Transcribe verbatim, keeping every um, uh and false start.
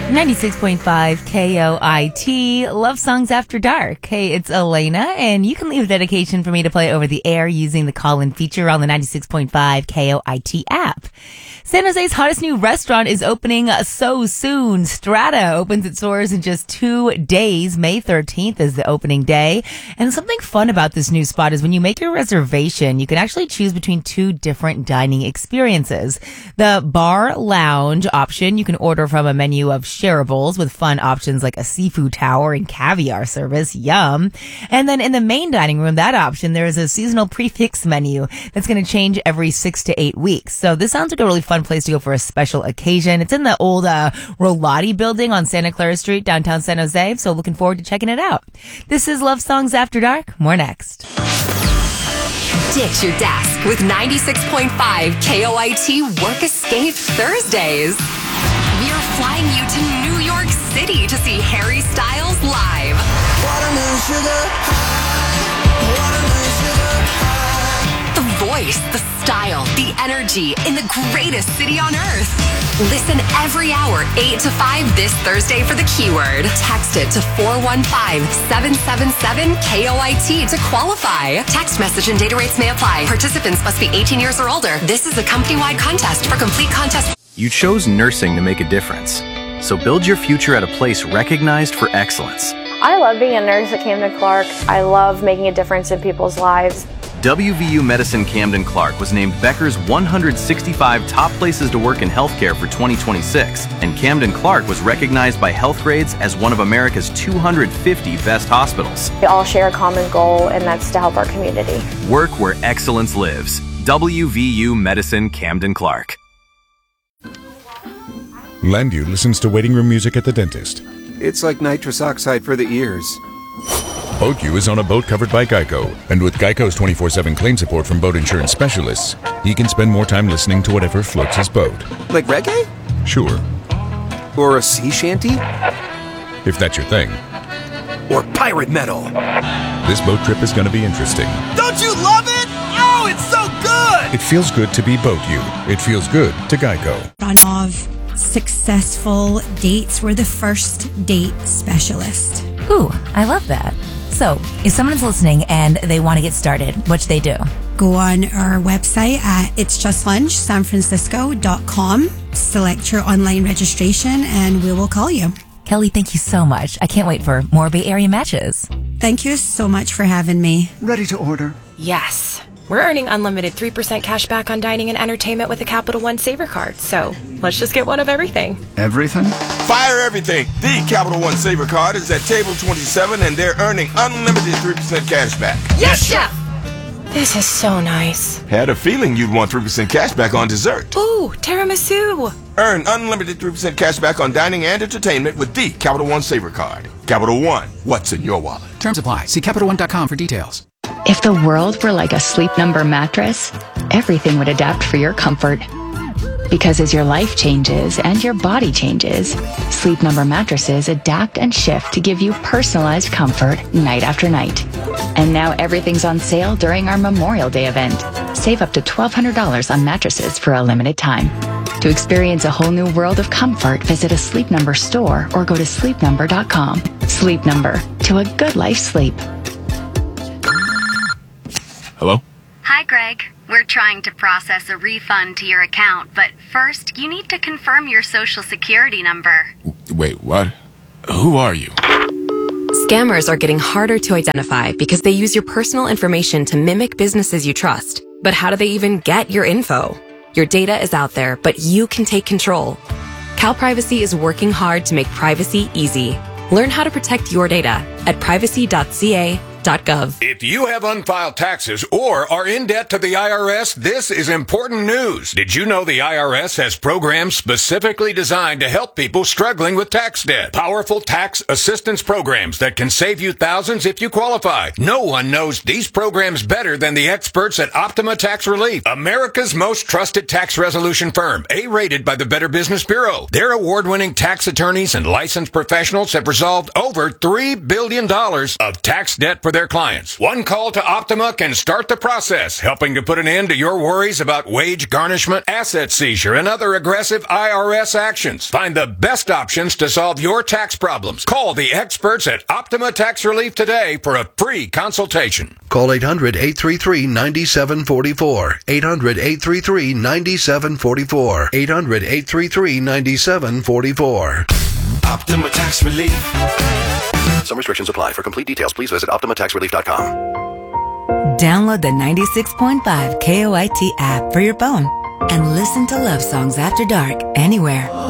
ninety-six point five K O I T, Love Songs After Dark. Hey, it's Elena, and you can leave a dedication for me to play over the air using the call-in feature on the ninety-six point five K O I T app. San Jose's hottest new restaurant is opening so soon. Strata opens its doors in just two days. May thirteenth is the opening day. And something fun about this new spot is when you make your reservation, you can actually choose between two different dining experiences. The bar lounge option, you can order from a menu of shareables with fun options like a seafood tower and caviar service. Yum. And then in the main dining room, that option, there is a seasonal prefix menu that's going to change every six to eight weeks. So this sounds like a really fun place to go for a special occasion. It's in the old uh, Rolati building on Santa Clara Street, downtown San Jose. So looking forward to checking it out. This is Love Songs After Dark. More next. Ditch your desk with ninety-six point five K O I T Work Escape Thursdays. We're flying you to New York City to see Harry Styles live. Watermelon sugar high, watermelon sugar high. The voice, the style, the energy in the greatest city on earth. Listen every hour, eight to five this Thursday for the keyword. Text it to four one five, seven seven seven K O I T to qualify. Text message and data rates may apply. Participants must be eighteen years or older. This is a company-wide contest. For complete contest... You chose nursing to make a difference. So build your future at a place recognized for excellence. I love being a nurse at Camden Clark. I love making a difference in people's lives. W V U Medicine Camden Clark was named Becker's one hundred sixty-five top places to work in healthcare for twenty twenty-six, and Camden Clark was recognized by Healthgrades as one of America's two hundred fifty best hospitals. We all share a common goal, and that's to help our community. Work where excellence lives. W V U Medicine Camden Clark. Landu listens to waiting room music at the dentist. It's like nitrous oxide for the ears. BoatU is on a boat covered by Geico, and with Geico's twenty-four seven claim support from boat insurance specialists, he can spend more time listening to whatever floats his boat. Like reggae? Sure. Or a sea shanty? If that's your thing. Or pirate metal? This boat trip is going to be interesting. Don't you love it? Oh, it's so good! It feels good to be BoatU. It feels good to Geico. Run of successful dates. We're the first date specialist. Ooh, I love that. So, if someone's listening and they want to get started, what should they do? Go on our website at its just lunch san francisco dot com, select your online registration, and we will call you. Kelly, thank you so much. I can't wait for more Bay Area matches. Thank you so much for having me. Ready to order? Yes. We're earning unlimited three percent cash back on dining and entertainment with a Capital One Saver card. So let's just get one of everything. Everything? Fire everything. The Capital One Saver card is at table twenty-seven, and they're earning unlimited three percent cash back. Yes, Chef! This is so nice. Had a feeling you'd want three percent cash back on dessert. Ooh, tiramisu. Earn unlimited three percent cash back on dining and entertainment with the Capital One Saver card. Capital One, what's in your wallet? Terms apply. See Capital One dot com for details. If the world were like a Sleep Number mattress, everything would adapt for your comfort. Because as your life changes and your body changes, Sleep Number mattresses adapt and shift to give you personalized comfort night after night. And now everything's on sale during our Memorial Day event. Save up to twelve hundred dollars on mattresses for a limited time. To experience a whole new world of comfort, visit a Sleep Number store or go to sleep number dot com. Sleep Number, to a good life sleep. Hello? Hi, Greg. We're trying to process a refund to your account, but first, you need to confirm your social security number. Wait, what? Who are you? Scammers are getting harder to identify because they use your personal information to mimic businesses you trust. But how do they even get your info? Your data is out there, but you can take control. CalPrivacy is working hard to make privacy easy. Learn how to protect your data at privacy dot c a dot gov. If you have unfiled taxes or are in debt to the I R S, this is important news. Did you know the I R S has programs specifically designed to help people struggling with tax debt? Powerful tax assistance programs that can save you thousands if you qualify. No one knows these programs better than the experts at Optima Tax Relief, America's most trusted tax resolution firm, A-rated by the Better Business Bureau. Their award-winning tax attorneys and licensed professionals have resolved over three billion dollars of tax debt for for their clients. One call to Optima can start the process, helping to put an end to your worries about wage garnishment, asset seizure, and other aggressive I R S actions. Find the best options to solve your tax problems. Call the experts at Optima Tax Relief today for a free consultation. Call eight hundred, eight three three, nine seven four four. eight hundred, eight three three, nine seven four four. eight hundred, eight three three, nine seven four four. Optima Tax Relief. Some restrictions apply. For complete details, please visit optima tax relief dot com. Download the ninety-six point five K O I T app for your phone and listen to Love Songs After Dark anywhere.